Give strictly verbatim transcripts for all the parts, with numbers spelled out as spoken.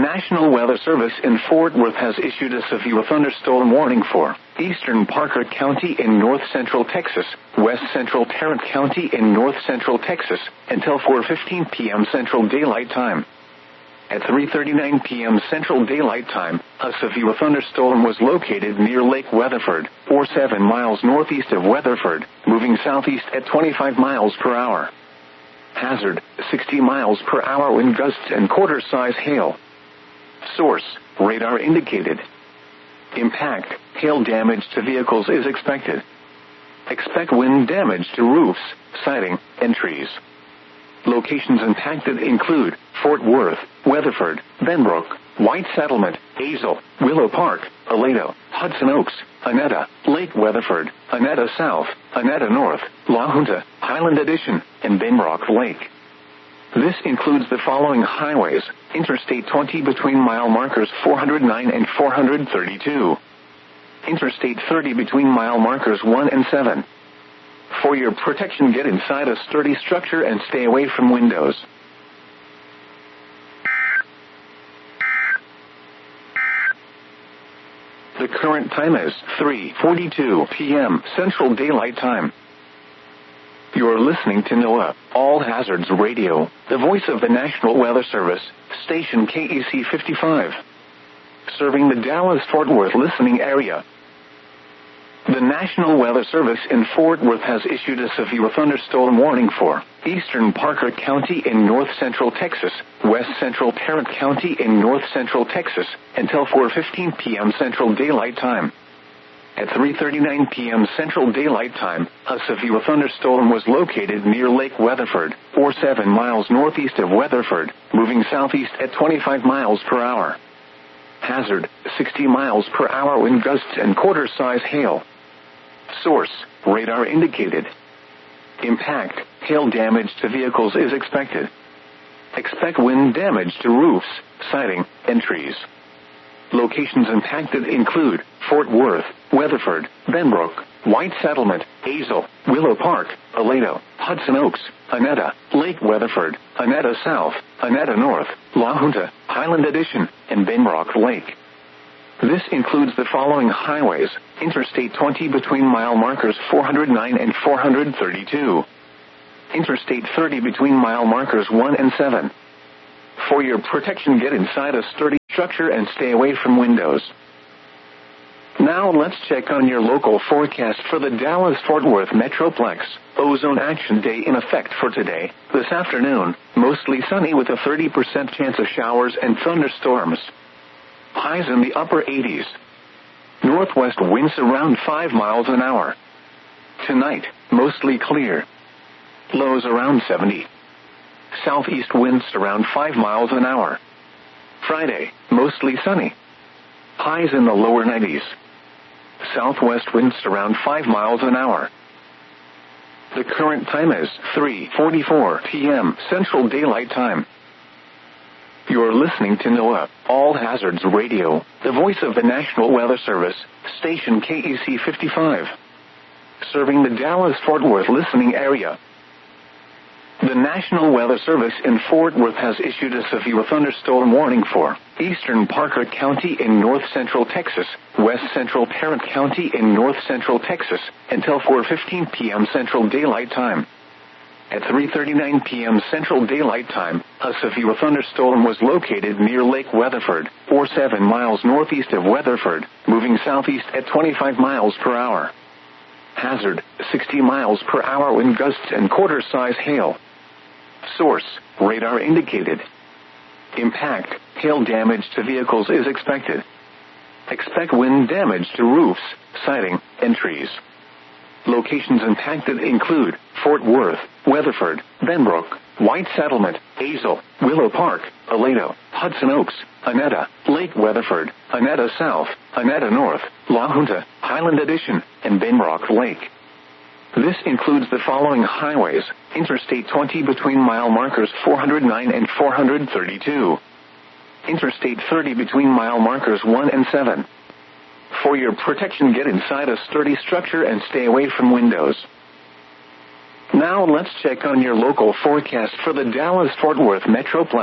National Weather Service in Fort Worth has issued a severe thunderstorm warning for eastern Parker County in north central Texas, west central Tarrant County in north central Texas, until four fifteen p.m. Central Daylight Time. At three thirty-nine p.m. Central Daylight Time, a severe thunderstorm was located near Lake Weatherford, or seven miles northeast of Weatherford, moving southeast at twenty-five miles per hour. Hazard, sixty miles per hour wind gusts and quarter-size hail. Source, radar indicated. Impact, hail damage to vehicles is expected. Expect wind damage to roofs, siding, and trees. Locations impacted include Fort Worth, Weatherford, Benbrook, White Settlement, Azle, Willow Park, Aledo, Hudson Oaks, Annetta, Lake Weatherford, Annetta South, Annetta North, La Junta, Highland Addition, and Benbrook Lake. This includes the following highways: Interstate twenty between mile markers four hundred nine and four hundred thirty-two. Interstate thirty between mile markers one and seven. For your protection, get inside a sturdy structure and stay away from windows. The current time is three forty-two p.m. Central Daylight Time. You're listening to NOAA, All Hazards Radio, the voice of the National Weather Service, station K E C fifty-five. Serving the Dallas-Fort Worth listening area. The National Weather Service in Fort Worth has issued a severe thunderstorm warning for eastern Parker County in north central Texas, west central Tarrant County in north central Texas, until four fifteen p.m. Central Daylight Time. At three thirty-nine p.m. Central Daylight Time, a severe thunderstorm was located near Lake Weatherford, or seven miles northeast of Weatherford, moving southeast at twenty-five miles per hour. Hazard, sixty miles per hour wind gusts and quarter-size hail. Source, radar indicated. Impact, hail damage to vehicles is expected. Expect wind damage to roofs, siding, and trees. Locations impacted include Fort Worth, Weatherford, Benbrook, White Settlement, Azle, Willow Park, Aledo, Hudson Oaks, Annetta, Lake Weatherford, Annetta South, Annetta North, La Junta, Highland Addition, and Benbrook Lake. This includes the following highways: Interstate twenty between mile markers four hundred nine and four hundred thirty-two. Interstate thirty between mile markers one and seven. For your protection, get inside a sturdy structure and stay away from windows. Now let's check on your local forecast for the Dallas-Fort Worth Metroplex. Ozone Action Day in effect for today, this afternoon, mostly sunny with a thirty percent chance of showers and thunderstorms. Highs in the upper eighties. Northwest winds around five miles an hour. Tonight, mostly clear. Lows around seventy. Southeast winds around five miles an hour. Friday, mostly sunny. Highs in the lower nineties. Southwest winds around five miles an hour. The current time is three forty-four p.m. Central Daylight Time. You're listening to NOAA, All Hazards Radio, the voice of the National Weather Service, station K E C fifty-five. Serving the Dallas-Fort Worth listening area. The National Weather Service in Fort Worth has issued a severe thunderstorm warning for eastern Parker County in north central Texas, west central Tarrant County in north central Texas, until four fifteen p.m. Central Daylight Time. At three thirty-nine p.m. Central Daylight Time, a severe thunderstorm was located near Lake Weatherford, or seven miles northeast of Weatherford, moving southeast at twenty-five miles per hour. Hazard, sixty miles per hour wind gusts and quarter-size hail. Source, radar indicated. Impact, hail damage to vehicles is expected. Expect wind damage to roofs, siding, and trees. Locations impacted include Fort Worth, Weatherford, Benbrook, White Settlement, Azle, Willow Park, Aledo, Hudson Oaks, Annetta, Lake Weatherford, Annetta South, Annetta North, La Junta, Highland Addition, and Benbrook Lake. This includes the following highways: Interstate twenty between mile markers four hundred nine and four hundred thirty-two. Interstate thirty between mile markers one and seven. For your protection, get inside a sturdy structure and stay away from windows. Now let's check on your local forecast for the Dallas-Fort Worth Metroplex.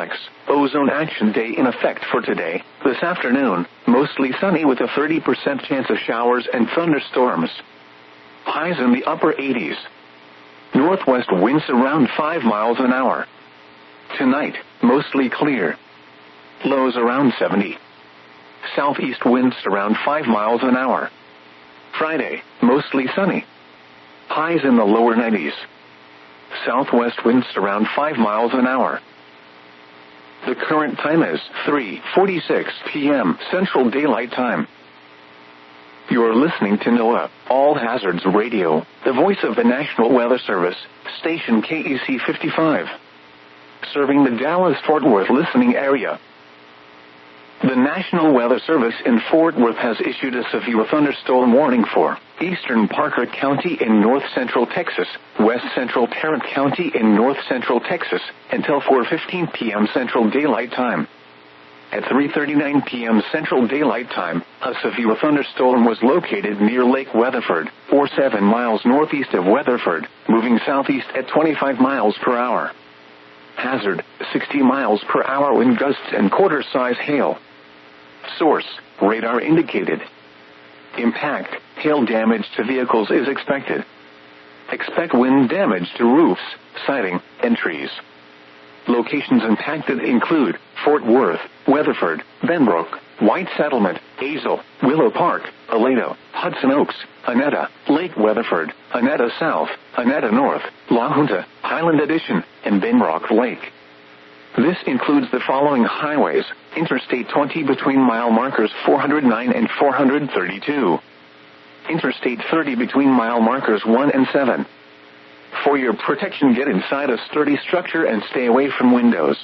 Ozone Action Day in effect for today. This afternoon, mostly sunny with a thirty percent chance of showers and thunderstorms. Highs in the upper eighties. Northwest winds around five miles an hour. Tonight, mostly clear. Lows around seventy. Southeast winds around five miles an hour. Friday, mostly sunny. Highs in the lower nineties. Southwest winds around five miles an hour. The current time is three forty-six p.m. Central Daylight Time. You're listening to NOAA, All Hazards Radio, the voice of the National Weather Service, station K E C fifty-five. Serving the Dallas-Fort Worth listening area. The National Weather Service in Fort Worth has issued a severe thunderstorm warning for eastern Parker County in north-central Texas, west-central Tarrant County in north-central Texas, until four fifteen p.m. Central Daylight Time. At three thirty-nine p.m. Central Daylight Time, a severe thunderstorm was located near Lake Weatherford, or seven miles northeast of Weatherford, moving southeast at twenty-five miles per hour. Hazard, sixty miles per hour wind gusts and quarter-size hail. Source, radar indicated. Impact, hail damage to vehicles is expected. Expect wind damage to roofs, siding, and trees. Locations impacted include Fort Worth, Weatherford, Benbrook, White Settlement, Azle, Willow Park, Aledo, Hudson Oaks, Annetta, Lake Weatherford, Annetta South, Annetta North, La Junta, Highland Addition, and Benbrook Lake. This includes the following highways: Interstate twenty between mile markers four hundred nine and four hundred thirty-two. Interstate thirty between mile markers one and seven. For your protection, get inside a sturdy structure and stay away from windows.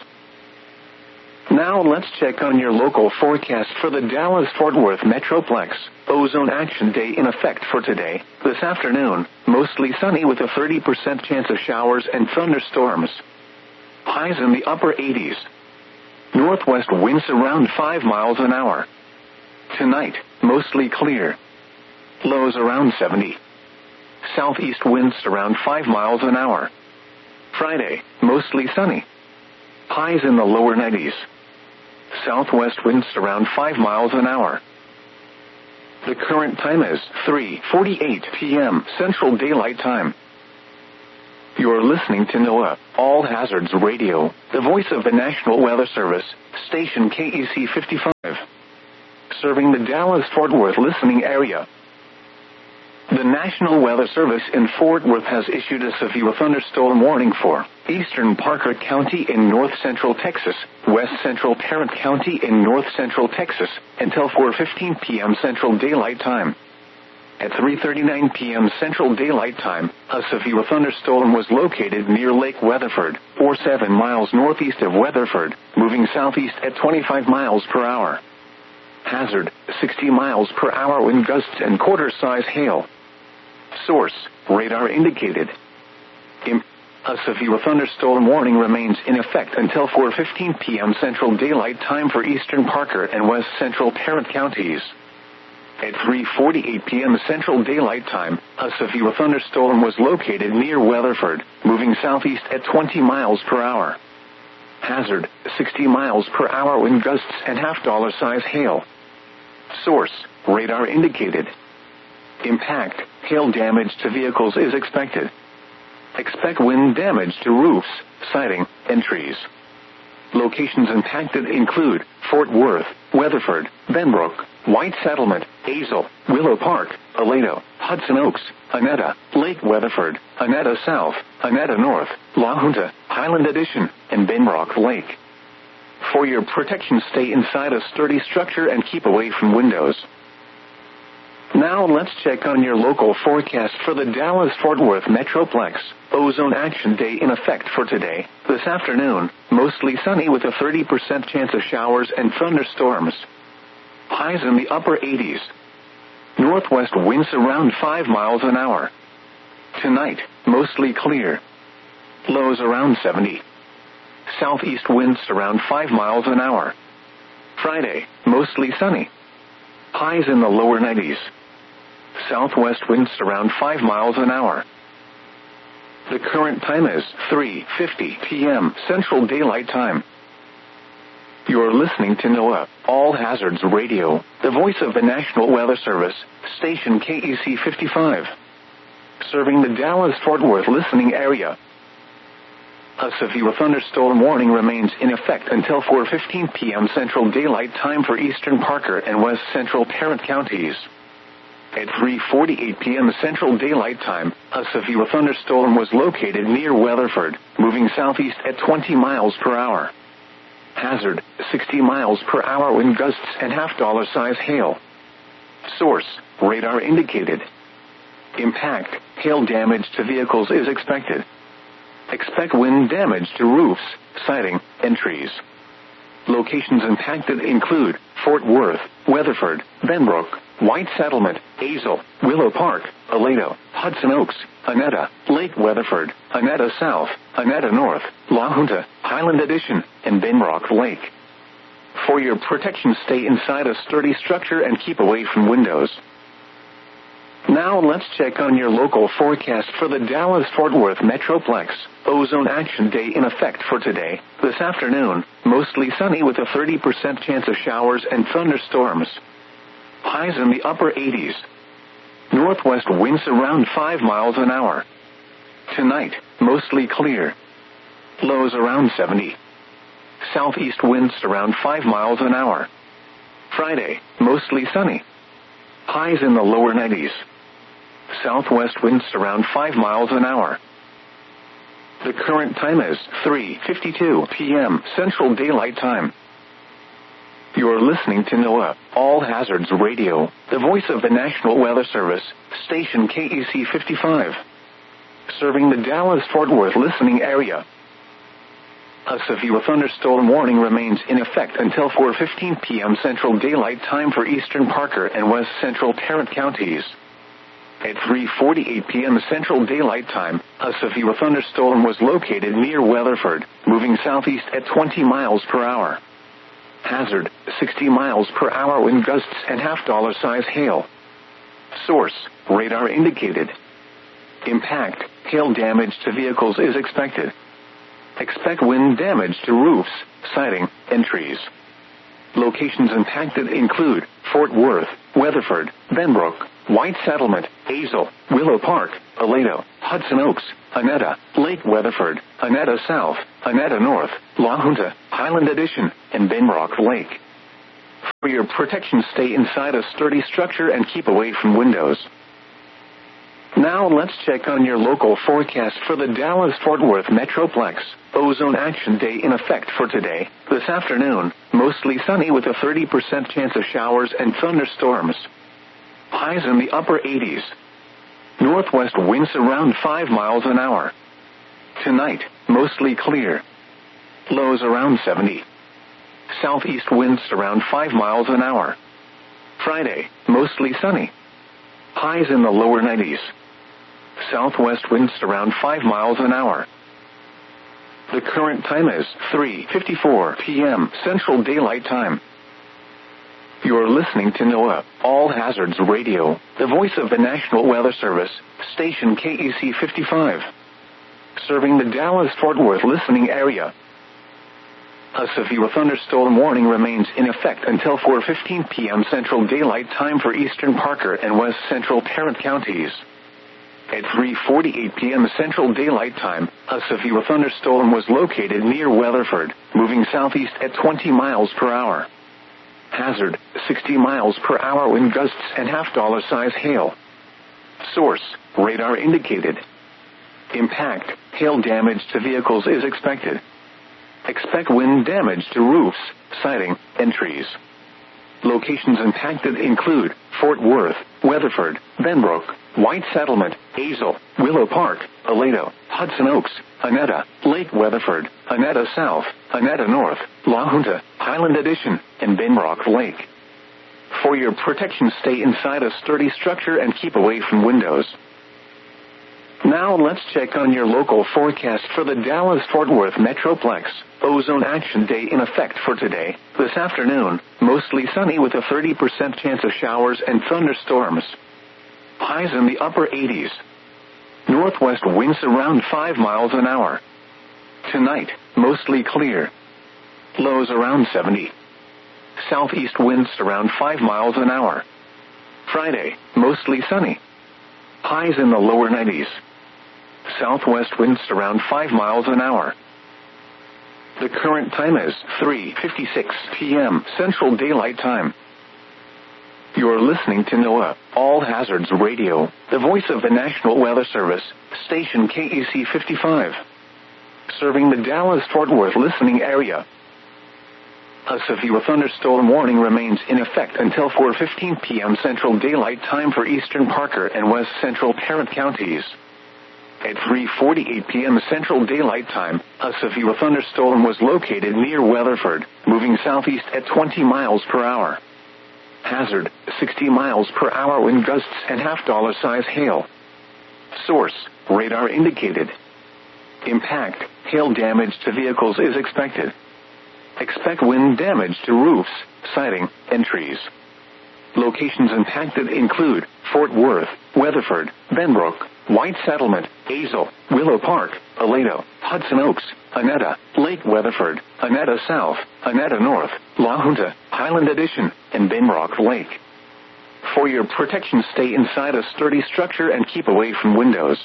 Now let's check on your local forecast for the Dallas-Fort Worth Metroplex. Ozone Action Day in effect for today. This afternoon, mostly sunny with a thirty percent chance of showers and thunderstorms. Highs in the upper eighties. Northwest winds around five miles an hour. Tonight, mostly clear. Lows around seventy. Southeast winds around five miles an hour. Friday, mostly sunny. Highs in the lower nineties. Southwest winds around five miles an hour. The current time is three forty-eight p.m. Central Daylight Time. You're listening to NOAA, All Hazards Radio, the voice of the National Weather Service, station K E C fifty-five. Serving the Dallas-Fort Worth listening area. The National Weather Service in Fort Worth has issued a severe thunderstorm warning for eastern Parker County in north-central Texas, west-central Tarrant County in north-central Texas, until four fifteen p.m. Central Daylight Time. At three thirty-nine p.m. Central Daylight Time, a severe thunderstorm was located near Lake Weatherford, or seven miles northeast of Weatherford, moving southeast at twenty-five miles per hour. Hazard, sixty miles per hour wind gusts and quarter-size hail. Source, radar indicated. Imp- a severe thunderstorm warning remains in effect until four fifteen p.m. Central Daylight Time for eastern Parker and west-central Tarrant counties. At three forty-eight p.m. Central Daylight Time, a severe thunderstorm was located near Weatherford, moving southeast at twenty miles per hour. Hazard, sixty miles per hour wind gusts and half-dollar size hail. Source, radar indicated. Impact, hail damage to vehicles is expected. Expect wind damage to roofs, siding, and trees. Locations impacted include Fort Worth, Weatherford, Benbrook, White Settlement, Azle, Willow Park, Aledo, Hudson Oaks, Annetta, Lake Weatherford, Annetta South, Annetta North, La Junta, Highland Addition, and Benbrook Lake. For your protection, stay inside a sturdy structure and keep away from windows. Now let's check on your local forecast for the Dallas-Fort Worth Metroplex. Ozone Action Day in effect for today. This afternoon, mostly sunny with a thirty percent chance of showers and thunderstorms. Highs in the upper eighties. Northwest winds around five miles an hour. Tonight, mostly clear. Lows around seventy. Southeast winds around five miles an hour. Friday, mostly sunny. Highs in the lower nineties. Southwest winds around five miles an hour. The current time is three fifty p.m. Central Daylight Time. You're listening to NOAA, All Hazards Radio, the voice of the National Weather Service, station K E C fifty-five. Serving the Dallas-Fort Worth listening area. A severe thunderstorm warning remains in effect until four fifteen p.m. Central Daylight Time for eastern Parker and west central Tarrant counties. At three forty-eight p.m. Central Daylight Time, a severe thunderstorm was located near Weatherford, moving southeast at twenty miles per hour. Hazard, sixty miles per hour wind gusts and half-dollar size hail. Source, radar indicated. Impact, hail damage to vehicles is expected. Expect wind damage to roofs, siding, and trees. Locations impacted include Fort Worth, Weatherford, Benbrook, White Settlement, Azle, Willow Park, Aledo, Hudson Oaks, Annetta, Lake Weatherford, Annetta South, Annetta North, La Junta, Highland Addition, and Benbrook Lake. For your protection, stay inside a sturdy structure and keep away from windows. Now let's check on your local forecast for the Dallas-Fort Worth Metroplex. Ozone Action Day in effect for today. This afternoon, mostly sunny with a thirty percent chance of showers and thunderstorms. Highs in the upper eighties. Northwest winds around five miles an hour. Tonight, mostly clear. Lows around seventy. Southeast winds around five miles an hour. Friday, mostly sunny. Highs in the lower nineties. Southwest winds around five miles an hour. The current time is three fifty-two p.m. Central Daylight Time. You're listening to NOAA, All Hazards Radio, the voice of the National Weather Service, station K E C fifty-five. Serving the Dallas-Fort Worth listening area. A severe thunderstorm warning remains in effect until four fifteen p.m. Central Daylight Time for eastern Parker and west central Tarrant counties. At three forty-eight p.m. Central Daylight Time, a severe thunderstorm was located near Weatherford, moving southeast at twenty miles per hour. Hazard, sixty miles per hour wind gusts and half-dollar size hail. Source, radar indicated. Impact, hail damage to vehicles is expected. Expect wind damage to roofs, siding, and trees. Locations impacted include Fort Worth, Weatherford, Benbrook, White Settlement, Azle, Willow Park, Aledo, Hudson Oaks, Annetta, Lake Weatherford, Annetta South, Annetta North, La Junta, Highland Addition, and Benbrook Lake. For your protection, stay inside a sturdy structure and keep away from windows. Now let's check on your local forecast for the Dallas-Fort Worth Metroplex. Ozone Action Day in effect for today. This afternoon, mostly sunny with a thirty percent chance of showers and thunderstorms. Highs in the upper eighties. Northwest winds around five miles an hour. Tonight, mostly clear. Lows around seventy. Southeast winds around five miles an hour. Friday, mostly sunny. Highs in the lower nineties. Southwest winds around five miles an hour. The current time is three fifty-four p.m. Central Daylight Time. You're listening to NOAA, All Hazards Radio, the voice of the National Weather Service, station K E C fifty-five. Serving the Dallas-Fort Worth listening area. A severe thunderstorm warning remains in effect until four fifteen p.m. Central Daylight Time for eastern Parker and west central Tarrant counties. At three forty-eight p.m. Central Daylight Time, a severe thunderstorm was located near Weatherford, moving southeast at twenty miles per hour. Hazard, sixty miles per hour wind gusts and half-dollar size hail. Source, radar indicated. Impact, hail damage to vehicles is expected. Expect wind damage to roofs, siding, and trees. Locations impacted include Fort Worth, Weatherford, Benbrook, White Settlement, Azle, Willow Park, Aledo, Hudson Oaks, Annetta, Lake Weatherford, Annetta South, Annetta North, La Junta, Highland Addition, and Benbrook Lake. For your protection, stay inside a sturdy structure and keep away from windows. Now let's check on your local forecast for the Dallas-Fort Worth Metroplex. Ozone Action Day in effect for today. This afternoon, mostly sunny with a thirty percent chance of showers and thunderstorms. Highs in the upper eighties. Northwest winds around five miles an hour. Tonight, mostly clear. Lows around seventy. Southeast winds around five miles an hour. Friday, mostly sunny. Highs in the lower nineties. Southwest winds around five miles an hour. The current time is three fifty-six p.m. Central Daylight Time. You're listening to NOAA, All Hazards Radio, the voice of the National Weather Service, station K E C fifty-five. Serving the Dallas-Fort Worth listening area. A severe thunderstorm warning remains in effect until four fifteen p.m. Central Daylight Time for eastern Parker and west central Tarrant counties. At three forty-eight p.m. Central Daylight Time, a severe thunderstorm was located near Weatherford, moving southeast at twenty miles per hour. Hazard, sixty miles per hour wind gusts and half-dollar size hail. Source, radar indicated. Impact, hail damage to vehicles is expected. Expect wind damage to roofs, siding, and trees. Locations impacted include Fort Worth, Weatherford, Benbrook, White Settlement, Azle, Willow Park, Aledo, Hudson Oaks, Annetta, Lake Weatherford, Annetta South, Annetta North, La Junta, Highland Addition, and Benbrook Lake. For your protection, stay inside a sturdy structure and keep away from windows.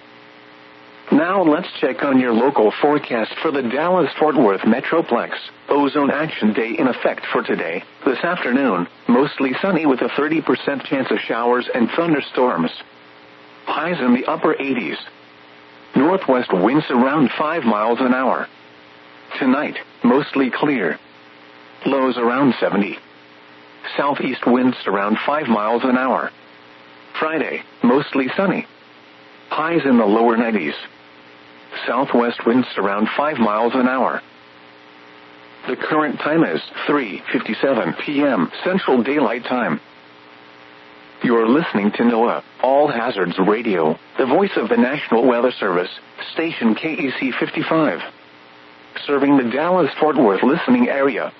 Now let's check on your local forecast for the Dallas-Fort Worth Metroplex. Ozone Action Day in effect for today, this afternoon, mostly sunny with a thirty percent chance of showers and thunderstorms. Highs in the upper eighties. Northwest winds around five miles an hour. Tonight, mostly clear. Lows around seventy. Southeast winds around five miles an hour. Friday, mostly sunny. Highs in the lower nineties. Southwest winds around five miles an hour. The current time is three fifty-seven p.m. Central Daylight Time. You're listening to NOAA, All Hazards Radio, the voice of the National Weather Service, station K E C fifty-five. Serving the Dallas-Fort Worth listening area.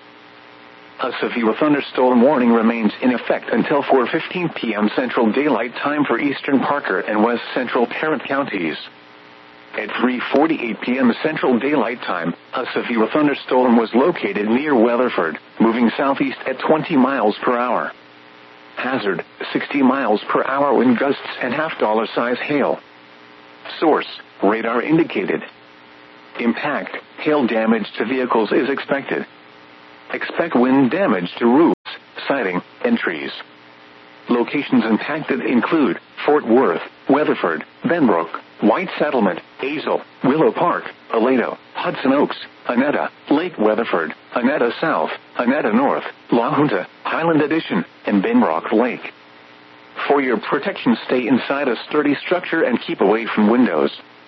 A severe thunderstorm warning remains in effect until four fifteen p.m. Central Daylight Time for eastern Parker and west central Tarrant counties. At three forty-eight p.m. Central Daylight Time, a severe thunderstorm was located near Weatherford, moving southeast at twenty miles per hour. Hazard, sixty miles per hour wind gusts and half-dollar size hail. Source, radar indicated. Impact, hail damage to vehicles is expected. Expect wind damage to roofs, siding, and trees. Locations impacted include Fort Worth, Weatherford, Benbrook, White Settlement, Azle, Willow Park, Aledo, Hudson Oaks, Annetta, Lake Weatherford, Annetta South, Annetta North, La Junta, Highland Addition, and Benbrook Lake. For your protection, stay inside a sturdy structure and keep away from windows.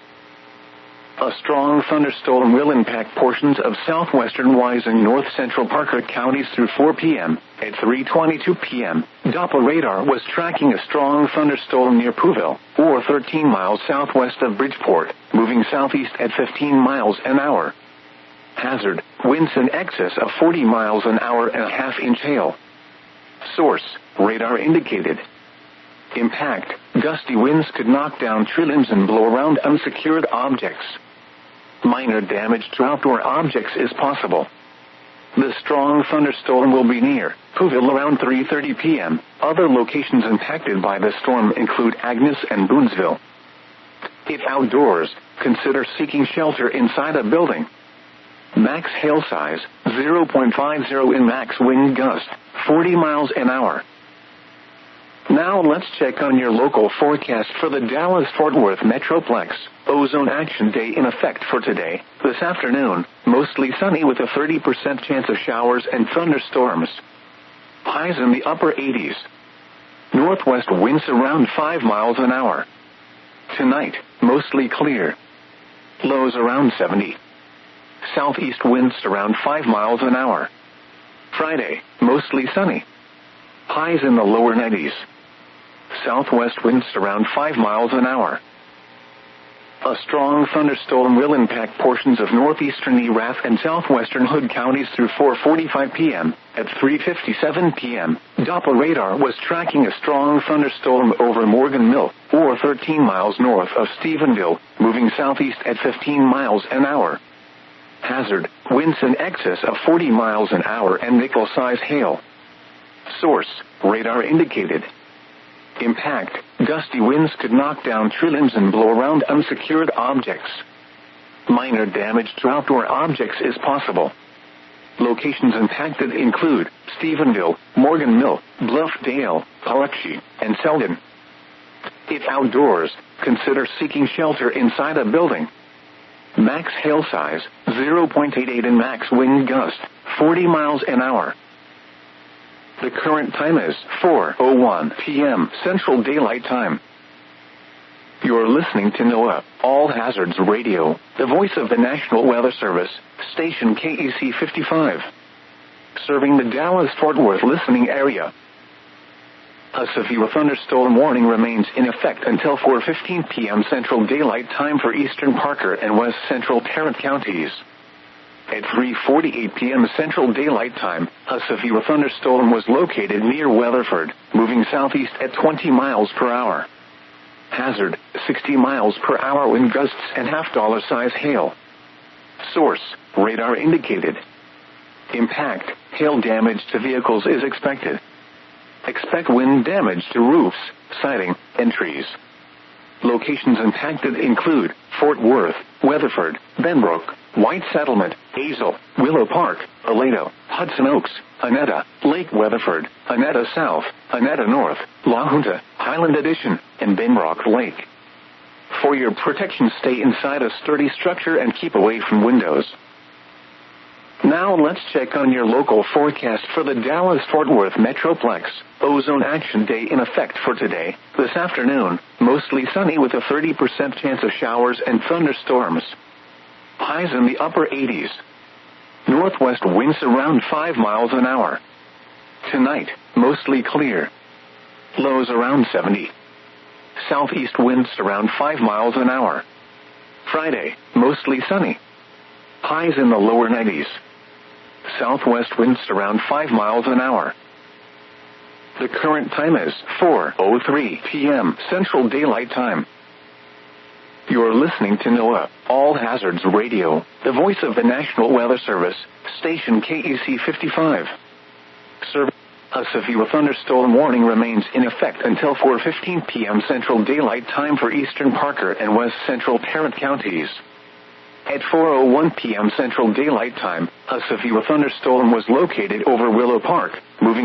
A strong thunderstorm will impact portions of southwestern Wise and north-central Parker counties through four p.m. At three twenty-two p.m., Doppler radar was tracking a strong thunderstorm near Pouville, or thirteen miles southwest of Bridgeport, moving southeast at fifteen miles an hour. Hazard, winds in excess of forty miles an hour and a half-inch hail. Source, radar indicated. Impact, gusty winds could knock down tree limbs and blow around unsecured objects. Minor damage to outdoor objects is possible. The strong thunderstorm will be near Pouville around three thirty p.m. Other locations impacted by the storm include Agnes and Boonesville. If outdoors, consider seeking shelter inside a building. Max hail size, zero point five zero in max wind gust, forty miles an hour. Now let's check on your local forecast for the Dallas-Fort Worth Metroplex. Ozone Action Day in effect for today, this afternoon, mostly sunny with a thirty percent chance of showers and thunderstorms. Highs in the upper eighties. Northwest winds around five miles an hour. Tonight, mostly clear. Lows around seventy. Southeast winds around five miles an hour. Friday, mostly sunny. Highs in the lower nineties. Southwest winds around five miles an hour. A strong thunderstorm will impact portions of northeastern Erath and southwestern Hood counties through four forty-five p.m. At three fifty-seven p.m., Doppler radar was tracking a strong thunderstorm over Morgan Mill, or thirteen miles north of Stephenville, moving southeast at fifteen miles an hour. Hazard, winds in excess of forty miles an hour and nickel-size hail. Source, radar indicated. Impact, gusty winds could knock down tree limbs and blow around unsecured objects. Minor damage to outdoor objects is possible. Locations impacted include Stephenville, Morgan Mill, Bluffdale, Paluxy, and Selden. If outdoors, consider seeking shelter inside a building. Max hail size, zero point eight eight and max wind gust, forty miles an hour. The current time is four oh one p.m. Central Daylight Time. You're listening to NOAA, All Hazards Radio, the voice of the National Weather Service, station K E C fifty-five. Serving the Dallas-Fort Worth listening area. A severe thunderstorm warning remains in effect until four fifteen p.m. Central Daylight Time for eastern Parker and west central Tarrant counties. At three forty-eight p.m. Central Daylight Time, a severe thunderstorm was located near Weatherford, moving southeast at twenty miles per hour. Hazard, sixty miles per hour wind gusts and half-dollar size hail. Source, radar indicated. Impact, hail damage to vehicles is expected. Expect wind damage to roofs, siding, and trees. Locations impacted include Fort Worth, Weatherford, Benbrook, White Settlement, Hazel, Willow Park, Aledo, Hudson Oaks, Annetta, Lake Weatherford, Annetta South, Annetta North, La Junta, Highland Addition, and Benbrook Lake. For your protection, stay inside a sturdy structure and keep away from windows. Now let's check on your local forecast for the Dallas-Fort Worth Metroplex. Ozone Action Day in effect for today, this afternoon, mostly sunny with a thirty percent chance of showers and thunderstorms. Highs in the upper eighties. Northwest winds around five miles an hour. Tonight, mostly clear. Lows around seventy. Southeast winds around five miles an hour. Friday, mostly sunny. Highs in the lower nineties. Southwest winds around five miles an hour. The current time is four oh three p.m. Central Daylight Time. You're listening to NOAA, All Hazards Radio, the voice of the National Weather Service, station K E C fifty-five. Serv- a severe thunderstorm warning remains in effect until four fifteen p.m. Central Daylight Time for eastern Parker and west central Tarrant counties. At four oh one p.m. Central Daylight Time, a severe thunderstorm was located over Willow Park,